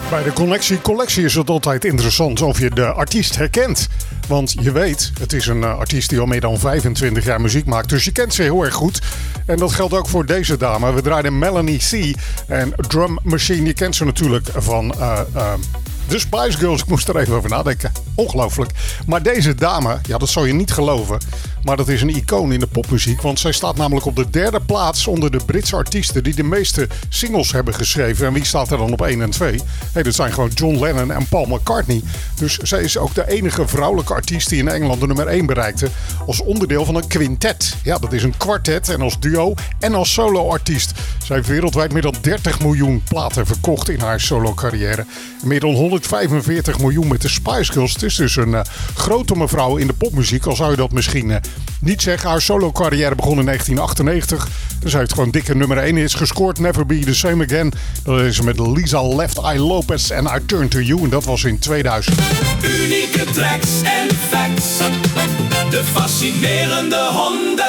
Bij de collectie is het altijd interessant of je de artiest herkent. Want je weet, het is een artiest die al meer dan 25 jaar muziek maakt. Dus je kent ze heel erg goed. En dat geldt ook voor deze dame. We draaiden Melanie C. En Drum Machine. Je kent ze natuurlijk van de Spice Girls. Ik moest er even over nadenken. Ongelooflijk. Maar deze dame, ja, dat zou je niet geloven. Maar dat is een icoon in de popmuziek. Want zij staat namelijk op de 3e plaats onder de Britse artiesten die de meeste singles hebben geschreven. En wie staat er dan op 1 en 2? Hey, dat zijn gewoon John Lennon en Paul McCartney. Dus zij is ook de enige vrouwelijke artiest die in Engeland de nummer 1 bereikte. Als onderdeel van een quintet. Ja, dat is een kwartet. En als duo en als solo-artiest. Zij heeft wereldwijd meer dan 30 miljoen platen verkocht in haar solo-carrière. Meer dan 145 miljoen met de Spice Girls. Het is dus een grote mevrouw in de popmuziek. Al zou je dat misschien niet zeggen. Haar solo-carrière begon in 1998. Dus hij heeft gewoon dikke nummer 1 hits gescoord. Never Be The Same Again. Dat is met Lisa Left Eye Lopez en I Turn To You. En dat was in 2000. Unieke tracks en facts. De fascinerende 100